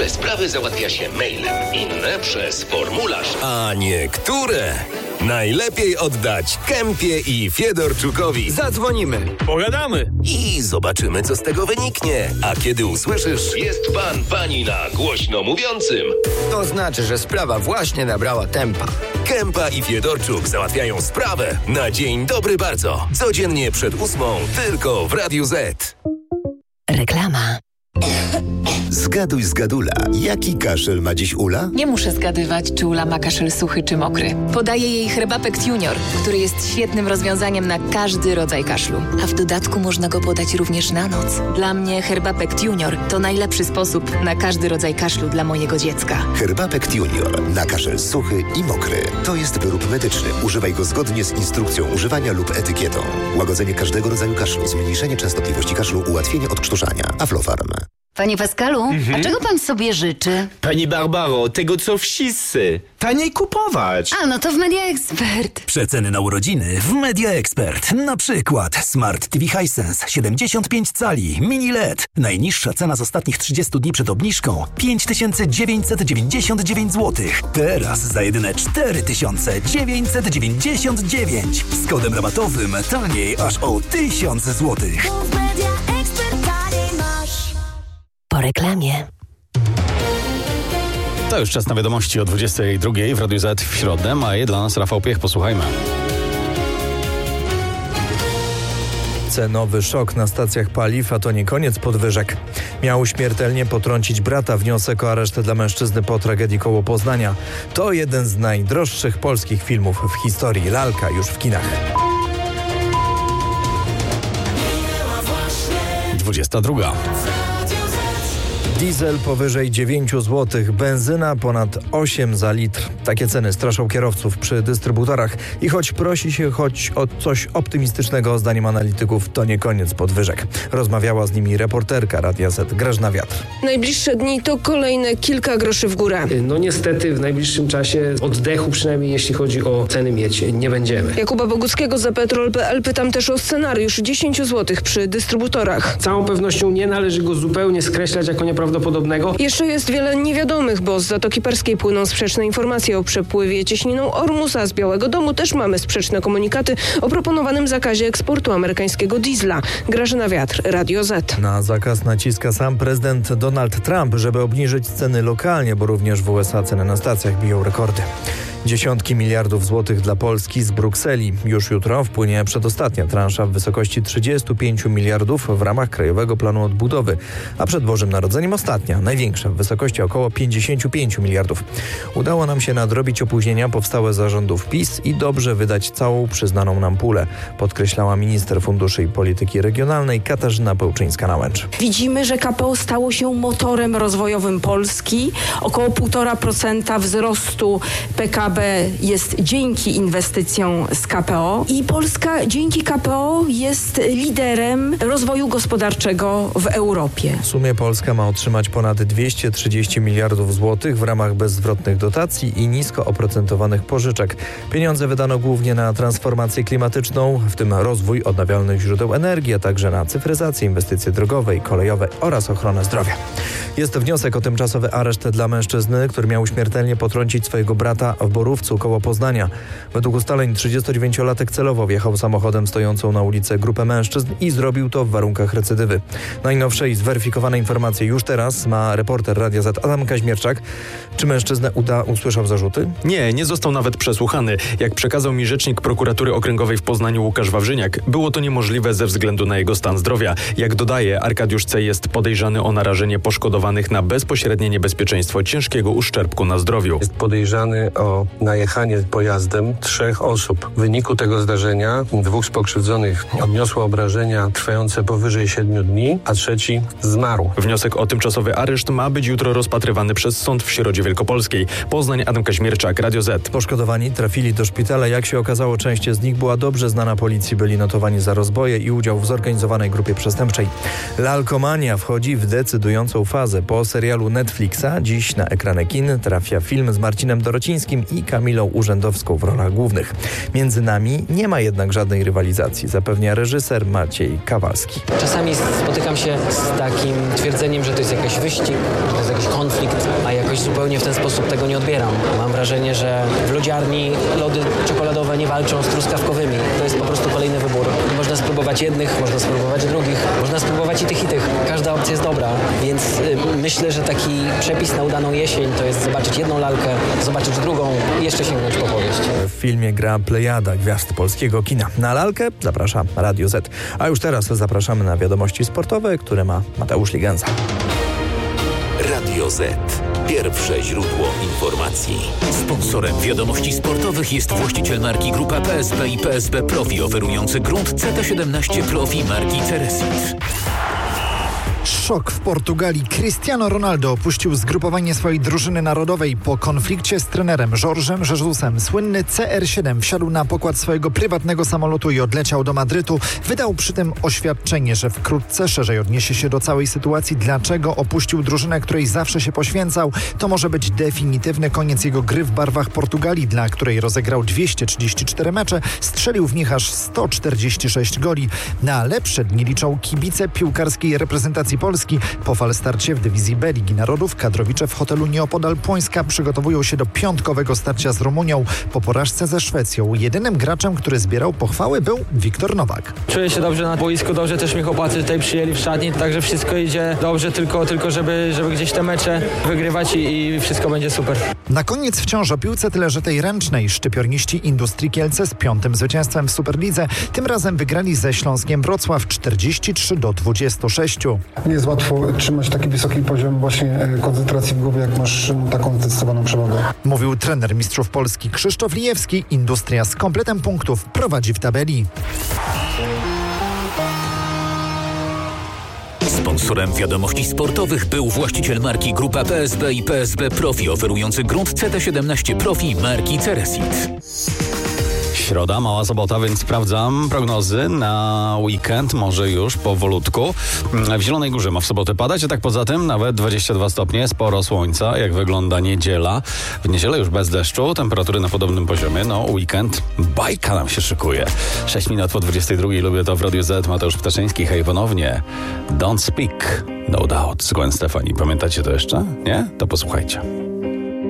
Niektóre sprawy załatwia się mailem, inne przez formularz. A niektóre najlepiej oddać Kempie i Fiedorczukowi. Zadzwonimy, pogadamy i zobaczymy, co z tego wyniknie. A kiedy usłyszysz: jest pan, pani na głośno mówiącym, to znaczy, że sprawa właśnie nabrała tempa. Kępa i Fiedorczuk załatwiają sprawę na dzień dobry bardzo. Codziennie przed 8:00 tylko w Radiu Z. Reklama. Zgaduj z Gadula, jaki kaszel ma dziś Ula? Nie muszę zgadywać, czy Ula ma kaszel suchy czy mokry. Podaję jej Herbapekt Junior, który jest świetnym rozwiązaniem na każdy rodzaj kaszlu. A w dodatku można go podać również na noc. Dla mnie Herbapekt Junior to najlepszy sposób na każdy rodzaj kaszlu dla mojego dziecka. Herbapekt Junior na kaszel suchy i mokry. To jest wyrób medyczny. Używaj go zgodnie z instrukcją używania lub etykietą. Łagodzenie każdego rodzaju kaszlu, zmniejszenie częstotliwości kaszlu, ułatwienie odkrztuszania. Aflofarm. Panie Pascalu, a czego pan sobie życzy? Pani Barbaro, tego co wszyscy. Taniej kupować. A, no to w Media Expert. Przeceny na urodziny w Media Expert. Na przykład Smart TV Hisense 75 cali, mini LED. Najniższa cena z ostatnich 30 dni przed obniżką 5999 zł. Teraz za jedyne 4999. Z kodem rabatowym taniej aż o 1000 zł. Po reklamie. To już czas na wiadomości o 22 w Radiu Z w środę. Ma je dla nas Rafał Piech. Posłuchajmy. Cenowy szok na stacjach paliw, a to nie koniec podwyżek. Miał śmiertelnie potrącić brata. Wniosek o areszt dla mężczyzny po tragedii koło Poznania. To jeden z najdroższych polskich filmów w historii. Lalka już w kinach. 22. Diesel powyżej 9 zł, benzyna ponad 8 za litr. Takie ceny straszą kierowców przy dystrybutorach. I choć prosi się o coś optymistycznego, zdaniem analityków, to nie koniec podwyżek. Rozmawiała z nimi reporterka Radia Z Grażyna Wiatr. Najbliższe dni to kolejne kilka groszy w górę. No niestety w najbliższym czasie oddechu, przynajmniej jeśli chodzi o ceny mieć, nie będziemy. Jakuba Boguckiego za Petrol.pl pytam też o scenariusz 10 zł przy dystrybutorach. Z całą pewnością nie należy go zupełnie skreślać jako nieprawdopodobnego. Jeszcze jest wiele niewiadomych, bo z Zatoki Perskiej płyną sprzeczne informacje o przepływie cieśniną Ormus, a z Białego Domu też mamy sprzeczne komunikaty o proponowanym zakazie eksportu amerykańskiego diesla. Grażyna Wiatr, Radio Z. Na zakaz naciska sam prezydent Donald Trump, żeby obniżyć ceny lokalnie, bo również w USA ceny na stacjach biją rekordy. Dziesiątki miliardów złotych dla Polski z Brukseli. Już jutro wpłynie przedostatnia transza w wysokości 35 miliardów w ramach Krajowego Planu Odbudowy, a przed Bożym Narodzeniem ostatnia, największa w wysokości około 55 miliardów. Udało nam się nadrobić opóźnienia powstałe za rządów PiS i dobrze wydać całą przyznaną nam pulę, podkreślała minister funduszy i polityki regionalnej Katarzyna Pełczyńska-Nałęcz. Widzimy, że KPO stało się motorem rozwojowym Polski. Około 1,5% wzrostu PKB jest dzięki inwestycjom z KPO i Polska dzięki KPO jest liderem rozwoju gospodarczego w Europie. W sumie Polska ma otrzymać ponad 230 miliardów złotych w ramach bezzwrotnych dotacji i nisko oprocentowanych pożyczek. Pieniądze wydano głównie na transformację klimatyczną, w tym rozwój odnawialnych źródeł energii, a także na cyfryzację, inwestycje drogowe i kolejowe oraz ochronę zdrowia. Jest wniosek o tymczasowy areszt dla mężczyzny, który miał śmiertelnie potrącić swojego brata w Borówcu koło Poznania. Według ustaleń 39-latek celowo wjechał samochodem stojącą na ulicy grupę mężczyzn i zrobił to w warunkach recydywy. Najnowsze i zweryfikowane informacje już teraz ma reporter Radia Z Adam Kaźmierczak. Czy mężczyznę usłyszał zarzuty? Nie został nawet przesłuchany. Jak przekazał mi rzecznik prokuratury okręgowej w Poznaniu Łukasz Wawrzyniak, było to niemożliwe ze względu na jego stan zdrowia. Jak dodaje, Arkadiusz C. jest podejrzany o narażenie poszkodowanych na bezpośrednie niebezpieczeństwo ciężkiego uszczerbku na zdrowiu. Jest podejrzany o najechanie pojazdem 3 osób. W wyniku tego zdarzenia 2 z pokrzywdzonych odniosło obrażenia trwające powyżej 7 dni, a 3 zmarł. Wniosek o tymczasowy areszt ma być jutro rozpatrywany przez sąd w Środzie Wielkopolskiej. Poznań, Adam Kaźmierczak, Radio Z. Poszkodowani trafili do szpitala. Jak się okazało, część z nich była dobrze znana policji. Byli notowani za rozboje i udział w zorganizowanej grupie przestępczej. Lalkomania wchodzi w decydującą fazę. Po serialu Netflixa dziś na ekrany kin trafia film z Marcinem Dorocińskim i i Kamilą Urzędowską w rolach głównych. Między nami nie ma jednak żadnej rywalizacji, zapewnia reżyser Maciej Kawalski. Czasami spotykam się z takim twierdzeniem, że to jest jakiś wyścig, że to jest jakiś konflikt, a jakoś zupełnie w ten sposób tego nie odbieram. Mam wrażenie, że w lodziarni lody czekoladowe nie walczą z truskawkowymi. To jest po prostu kolejny wybór. Można spróbować jednych, można spróbować drugich, można spróbować i tych. Każda opcja jest dobra, więc myślę, że taki przepis na udaną jesień to jest zobaczyć jedną lalkę, zobaczyć drugą i jeszcze sięgnąć po powieść. W filmie gra plejada gwiazd polskiego kina. Na lalkę zaprasza Radio Z. A już teraz zapraszamy na wiadomości sportowe, które ma Mateusz Ligenza. Radio Z. Pierwsze źródło informacji. Sponsorem wiadomości sportowych jest właściciel marki Grupa PSB i PSB Profi, oferujący grunt CT17 Profi marki Ceresit. Szok w Portugalii. Cristiano Ronaldo opuścił zgrupowanie swojej drużyny narodowej po konflikcie z trenerem Jorge'em Jesusem. Słynny CR7 wsiadł na pokład swojego prywatnego samolotu i odleciał do Madrytu. Wydał przy tym oświadczenie, że wkrótce szerzej odniesie się do całej sytuacji, dlaczego opuścił drużynę, której zawsze się poświęcał. To może być definitywny koniec jego gry w barwach Portugalii, dla której rozegrał 234 mecze, strzelił w nich aż 146 goli. Na lepsze dni liczą kibice piłkarskiej reprezentacji Polski. Po falstarcie w dywizji B Ligi Narodów kadrowicze w hotelu nieopodal Płońska przygotowują się do piątkowego starcia z Rumunią. Po porażce ze Szwecją jedynym graczem, który zbierał pochwały, był Wiktor Nowak. Czuję się dobrze na boisku, dobrze też mnie chłopacy tutaj przyjęli w szatni, także wszystko idzie dobrze, tylko żeby gdzieś te mecze wygrywać i wszystko będzie super. Na koniec wciąż o piłce, tyle że tej ręcznej. Szczypiorniści Industrii Kielce z 5. zwycięstwem w Superlidze tym razem wygrali ze Śląskiem Wrocław 43-26. Nie jest łatwo trzymać taki wysoki poziom właśnie koncentracji w głowie, jak masz taką zdecydowaną przewagę. Mówił trener mistrzów Polski Krzysztof Lijewski. Industria z kompletem punktów prowadzi w tabeli. Sponsorem wiadomości sportowych był właściciel marki Grupa PSB i PSB Profi, oferujący grunt CT17 Profi marki Ceresit. Środa, mała sobota, więc sprawdzam prognozy na weekend, może już powolutku. W Zielonej Górze ma w sobotę padać, a tak poza tym nawet 22 stopnie, sporo słońca. Jak wygląda niedziela? W niedzielę już bez deszczu, temperatury na podobnym poziomie. No, weekend, bajka nam się szykuje. 6 minut po 22, lubię to w Radiu Z. Mateusz Ptaszyński, hej ponownie. Don't Speak, No Doubt z Gwen Stefani. Pamiętacie to jeszcze? Nie? To posłuchajcie.